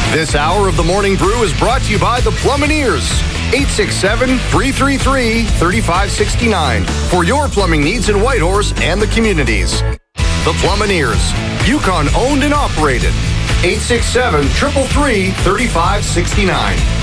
This hour of the Morning Brew is brought to you by the Plumineers. 867-333-3569 for your plumbing needs in Whitehorse and the communities. The Plumineers, Yukon owned and operated. 867-333-3569.